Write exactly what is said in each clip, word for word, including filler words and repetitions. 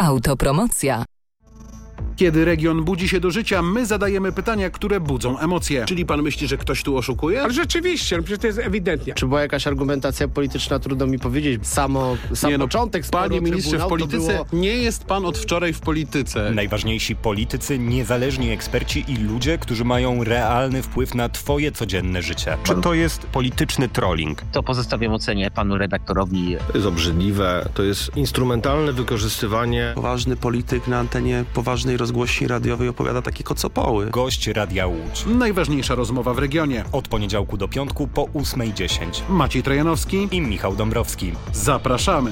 Autopromocja. Kiedy region budzi się do życia, my zadajemy pytania, które budzą emocje. Czyli pan myśli, że ktoś tu oszukuje? Ale rzeczywiście, no przecież to jest ewidentnie. Czy była jakaś argumentacja polityczna, trudno mi powiedzieć. Samo, sam nie, no, początek sporu, panie ministrze, w polityce było... nie jest pan od wczoraj w polityce. Najważniejsi politycy, niezależni eksperci i ludzie, którzy mają realny wpływ na twoje codzienne życie. Czy to jest polityczny trolling? To pozostawiam ocenie panu redaktorowi. To jest obrzydliwe, to jest instrumentalne wykorzystywanie. Poważny polityk na antenie poważnej rozgłośni radiowej opowiada takie kocopoły. Gość Radia Łódź. Najważniejsza rozmowa w regionie. Od poniedziałku do piątku po ósmej dziesięć. Maciej Trojanowski i Michał Dąbrowski. Zapraszamy.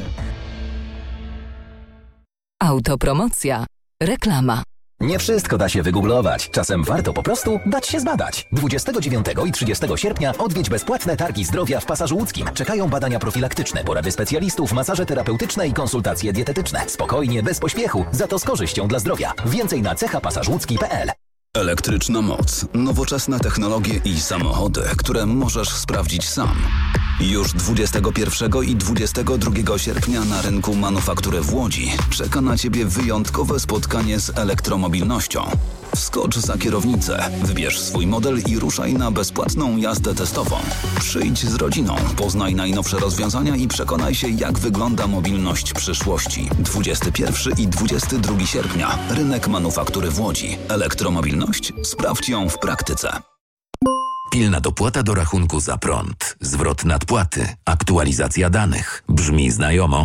Autopromocja. Reklama. Nie wszystko da się wygooglować. Czasem warto po prostu dać się zbadać. dwudziestego dziewiątego i trzydziestego sierpnia odwiedź bezpłatne targi zdrowia w Pasażu Łódzkim. Czekają badania profilaktyczne, porady specjalistów, masaże terapeutyczne i konsultacje dietetyczne. Spokojnie, bez pośpiechu, za to z korzyścią dla zdrowia. Więcej na cecha pasaż łódzki kropka p l. Elektryczna moc, nowoczesne technologie i samochody, które możesz sprawdzić sam. Już dwudziestego pierwszego i dwudziestego drugiego sierpnia na rynku manufaktury w Łodzi czeka na Ciebie wyjątkowe spotkanie z elektromobilnością. Wskocz za kierownicę, wybierz swój model i ruszaj na bezpłatną jazdę testową. Przyjdź z rodziną, poznaj najnowsze rozwiązania i przekonaj się, jak wygląda mobilność przyszłości. dwudziestego pierwszego i dwudziestego drugiego sierpnia. Rynek manufaktury w Łodzi. Elektromobilność? Sprawdź ją w praktyce. Pilna dopłata do rachunku za prąd, zwrot nadpłaty, aktualizacja danych. Brzmi znajomo?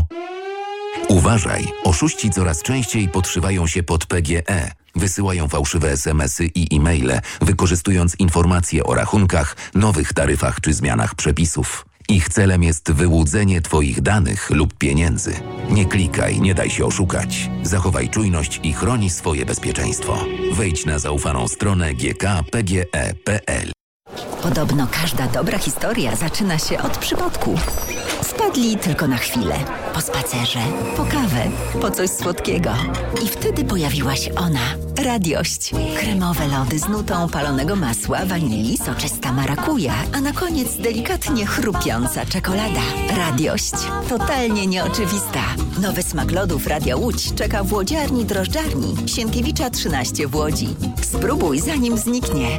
Uważaj, oszuści coraz częściej podszywają się pod P G E. Wysyłają fałszywe es em esy i e-maile, wykorzystując informacje o rachunkach, nowych taryfach czy zmianach przepisów. Ich celem jest wyłudzenie Twoich danych lub pieniędzy. Nie klikaj, nie daj się oszukać. Zachowaj czujność i chroni swoje bezpieczeństwo. Wejdź na zaufaną stronę g k kropka p g e kropka p l. Podobno każda dobra historia zaczyna się od przypadku. Wpadli tylko na chwilę. Po spacerze, po kawę, po coś słodkiego. I wtedy pojawiła się ona. Radiość. Kremowe lody z nutą palonego masła, wanilii, soczysta marakuja, a na koniec delikatnie chrupiąca czekolada. Radiość. Totalnie nieoczywista. Nowy smak lodów Radia Łódź czeka w łodziarni drożdżarni Sienkiewicza trzynaście w Łodzi. Spróbuj, zanim zniknie.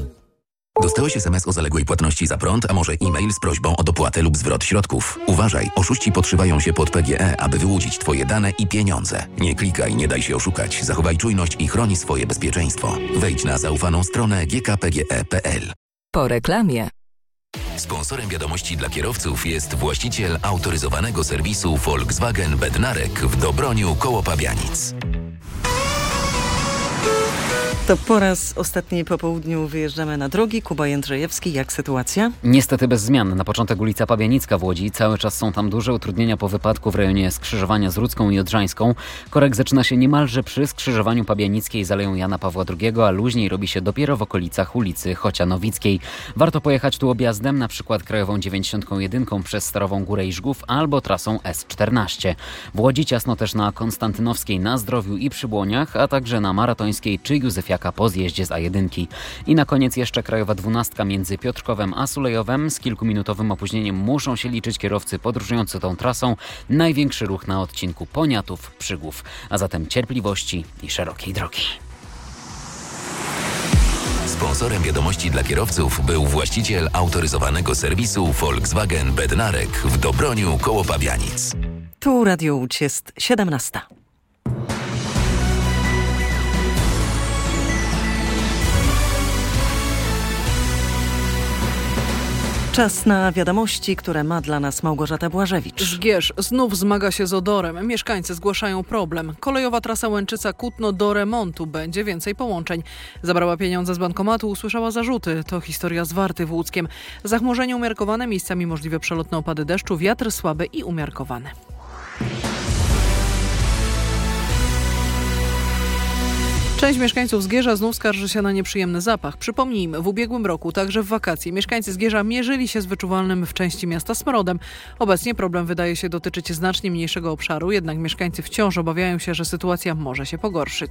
Dostałeś es em es o zaległej płatności za prąd, a może e-mail z prośbą o dopłatę lub zwrot środków. Uważaj, oszuści podszywają się pod P G E, aby wyłudzić Twoje dane i pieniądze. Nie klikaj, nie daj się oszukać. Zachowaj czujność i chroni swoje bezpieczeństwo. Wejdź na zaufaną stronę g k kropka p g e kropka p l. Po reklamie. Sponsorem wiadomości dla kierowców jest właściciel autoryzowanego serwisu Volkswagen Bednarek w Dobroniu koło Pabianic. To po raz ostatni po południu wyjeżdżamy na drogi. Kuba Jędrzejewski, jak sytuacja? Niestety bez zmian. Na początek ulica Pabianicka w Łodzi. Cały czas są tam duże utrudnienia po wypadku w rejonie skrzyżowania z Rudzką i Odrzańską. Korek zaczyna się niemalże przy skrzyżowaniu Pabianickiej z Aleją Jana Pawła drugiego, a luźniej robi się dopiero w okolicach ulicy Chocianowickiej. Warto pojechać tu objazdem, na przykład krajową dziewięćdziesiąt jeden przez Starową Górę i Żgów albo trasą S czternaście. W Łodzi ciasno też na Konstantynowskiej, na Zdrowiu i Przybłoniach, a także na Maratońskiej czy Józefiaka po zjeździe z A jeden. I na koniec jeszcze krajowa dwunastka między Piotrkowem a Sulejowem. Z kilkuminutowym opóźnieniem muszą się liczyć kierowcy podróżujący tą trasą. Największy ruch na odcinku Poniatów-Przygłów. A zatem cierpliwości i szerokiej drogi. Sponsorem wiadomości dla kierowców był właściciel autoryzowanego serwisu Volkswagen Bednarek w Dobroniu koło Pabianic. Tu Radio Łódź, jest siedemnasta. Czas na wiadomości, które ma dla nas Małgorzata Błażewicz. Zgierz znów zmaga się z odorem. Mieszkańcy zgłaszają problem. Kolejowa trasa Łęczyca-Kutno do remontu. Będzie więcej połączeń. Zabrała pieniądze z bankomatu, usłyszała zarzuty. To historia z Warty w Łódzkiem. Zachmurzenie umiarkowane, miejscami możliwe przelotne opady deszczu, wiatr słaby i umiarkowany. Część mieszkańców Zgierza znów skarży się na nieprzyjemny zapach. Przypomnijmy, w ubiegłym roku, także w wakacje, mieszkańcy Zgierza mierzyli się z wyczuwalnym w części miasta smrodem. Obecnie problem wydaje się dotyczyć znacznie mniejszego obszaru, jednak mieszkańcy wciąż obawiają się, że sytuacja może się pogorszyć.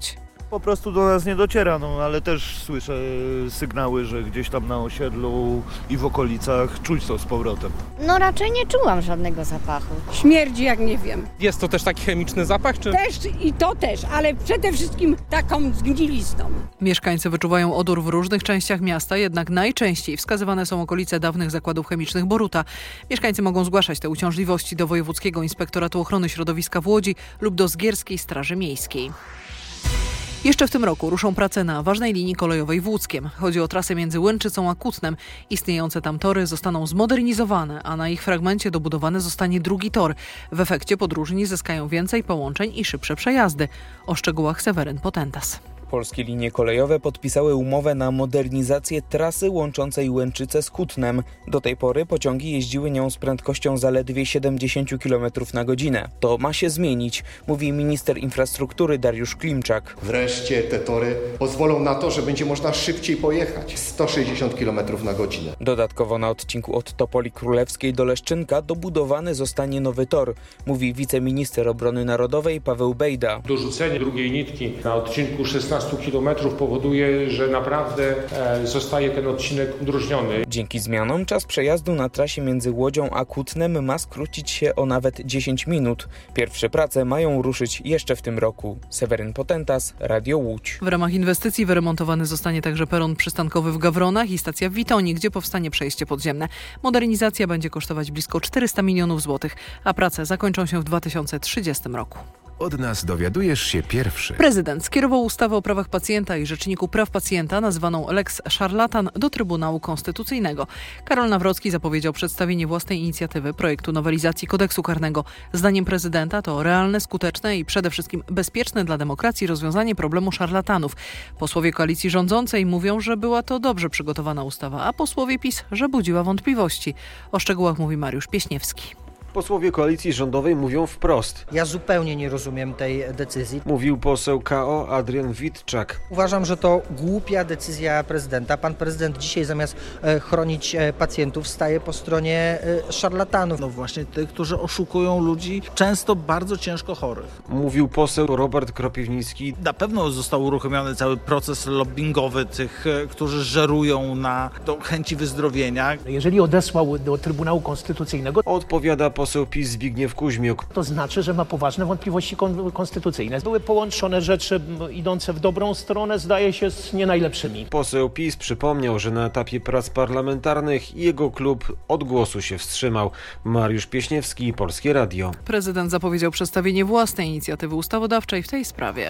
Po prostu do nas nie dociera, no ale też słyszę sygnały, że gdzieś tam na osiedlu i w okolicach czuć to z powrotem. No raczej nie czułam żadnego zapachu. Śmierdzi jak nie wiem. Jest to też taki chemiczny zapach, czy? Też i to też, ale przede wszystkim taką zgnilizną. Mieszkańcy wyczuwają odór w różnych częściach miasta, jednak najczęściej wskazywane są okolice dawnych zakładów chemicznych Boruta. Mieszkańcy mogą zgłaszać te uciążliwości do Wojewódzkiego Inspektoratu Ochrony Środowiska w Łodzi lub do Zgierskiej Straży Miejskiej. Jeszcze w tym roku ruszą prace na ważnej linii kolejowej w Łódzkiem. Chodzi o trasę między Łęczycą a Kutnem. Istniejące tam tory zostaną zmodernizowane, a na ich fragmencie dobudowany zostanie drugi tor. W efekcie podróżni zyskają więcej połączeń i szybsze przejazdy. O szczegółach Seweryn Potentas. Polskie linie kolejowe podpisały umowę na modernizację trasy łączącej Łęczycę z Kutnem. Do tej pory pociągi jeździły nią z prędkością zaledwie siedemdziesiąt kilometrów na godzinę. To ma się zmienić, mówi minister infrastruktury Dariusz Klimczak. Wreszcie te tory pozwolą na to, że będzie można szybciej pojechać, sto sześćdziesiąt kilometrów na godzinę. Dodatkowo na odcinku od Topoli Królewskiej do Leszczynka dobudowany zostanie nowy tor, mówi wiceminister obrony narodowej Paweł Bejda. Dorzucenie drugiej nitki na odcinku szesnaście kilometrów powoduje, że naprawdę e, zostaje ten odcinek udrożniony. Dzięki zmianom czas przejazdu na trasie między Łodzią a Kutnem ma skrócić się o nawet dziesięć minut. Pierwsze prace mają ruszyć jeszcze w tym roku. Seweryn Potentas, Radio Łódź. W ramach inwestycji wyremontowany zostanie także peron przystankowy w Gawronach i stacja w Witonii, gdzie powstanie przejście podziemne. Modernizacja będzie kosztować blisko czterysta milionów złotych, a prace zakończą się w dwa tysiące trzydziestym roku. Od nas dowiadujesz się pierwszy. Prezydent skierował ustawę o prawach pacjenta i Rzeczniku Praw Pacjenta, nazwaną Lex Szarlatan, do Trybunału Konstytucyjnego. Karol Nawrocki zapowiedział przedstawienie własnej inicjatywy projektu nowelizacji kodeksu karnego. Zdaniem prezydenta to realne, skuteczne i przede wszystkim bezpieczne dla demokracji rozwiązanie problemu szarlatanów. Posłowie koalicji rządzącej mówią, że była to dobrze przygotowana ustawa, a posłowie PiS, że budziła wątpliwości. O szczegółach mówi Mariusz Pieśniewski. Posłowie koalicji rządowej mówią wprost. Ja zupełnie nie rozumiem tej decyzji. Mówił poseł K O Adrian Witczak. Uważam, że to głupia decyzja prezydenta. Pan prezydent dzisiaj zamiast e, chronić e, pacjentów staje po stronie e, szarlatanów. No właśnie tych, którzy oszukują ludzi, często bardzo ciężko chorych. Mówił poseł Robert Kropiwnicki. Na pewno został uruchomiony cały proces lobbingowy tych, którzy żerują na do chęci wyzdrowienia. Jeżeli odesłał do Trybunału Konstytucyjnego, odpowiada poseł PiS Zbigniew Kuźmiuk. To znaczy, że ma poważne wątpliwości kon- konstytucyjne. Były połączone rzeczy idące w dobrą stronę, zdaje się, z nie najlepszymi. Poseł PiS przypomniał, że na etapie prac parlamentarnych jego klub od głosu się wstrzymał. Mariusz Pieśniewski, Polskie Radio. Prezydent zapowiedział przedstawienie własnej inicjatywy ustawodawczej w tej sprawie.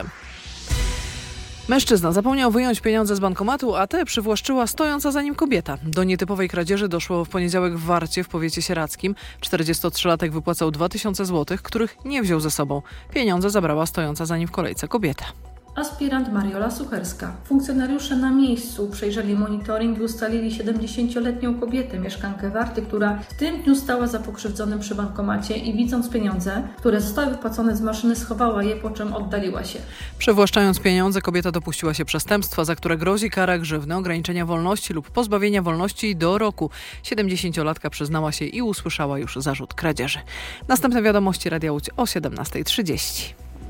Mężczyzna zapomniał wyjąć pieniądze z bankomatu, a te przywłaszczyła stojąca za nim kobieta. Do nietypowej kradzieży doszło w poniedziałek w Warcie w powiecie sieradzkim. czterdziestotrzylatek wypłacał dwa tysiące złotych, których nie wziął ze sobą. Pieniądze zabrała stojąca za nim w kolejce kobieta. Aspirant Mariola Sucherska. Funkcjonariusze na miejscu przejrzeli monitoring i ustalili siedemdziesięcioletnią kobietę, mieszkankę Warty, która w tym dniu stała za pokrzywdzonym przy bankomacie i widząc pieniądze, które zostały wypłacone z maszyny, schowała je, po czym oddaliła się. Przywłaszczając pieniądze, kobieta dopuściła się przestępstwa, za które grozi kara grzywny, ograniczenia wolności lub pozbawienia wolności do roku. siedemdziesięciolatka przyznała się i usłyszała już zarzut kradzieży. Następne wiadomości Radia Łódź o siedemnasta trzydzieści.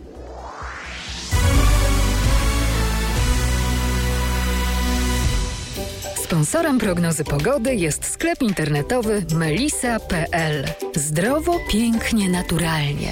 Sponsorem prognozy pogody jest sklep internetowy melisa kropka p l. Zdrowo, pięknie, naturalnie.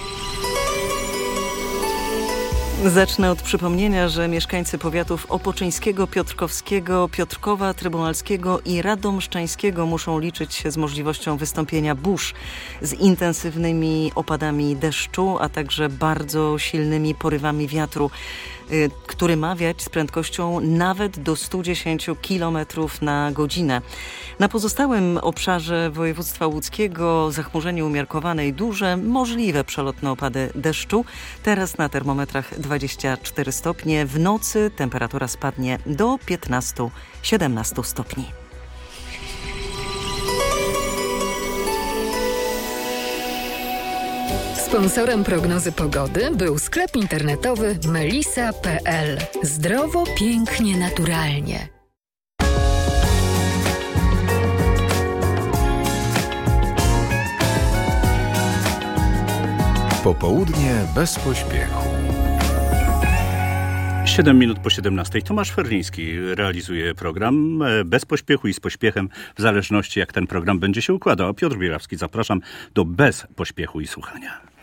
Zacznę od przypomnienia, że mieszkańcy powiatów opoczyńskiego, piotrkowskiego, Piotrkowa, Trybunalskiego i radomszczańskiego muszą liczyć się z możliwością wystąpienia burz z intensywnymi opadami deszczu, a także bardzo silnymi porywami wiatru, który ma wiać z prędkością nawet do sto dziesięć kilometrów na godzinę. Na pozostałym obszarze województwa łódzkiego zachmurzenie umiarkowane i duże, możliwe przelotne opady deszczu. Teraz na termometrach dwadzieścia cztery stopnie. W nocy temperatura spadnie do piętnaście do siedemnastu stopni. Sponsorem prognozy pogody był sklep internetowy melisa kropka p l. Zdrowo, pięknie, naturalnie. Popołudnie bez pośpiechu. siedem minut po siedemnastej. Tomasz Ferliński realizuje program bez pośpiechu i z pośpiechem, w zależności jak ten program będzie się układał. A Piotr Bielawski, zapraszam do bez pośpiechu i słuchania.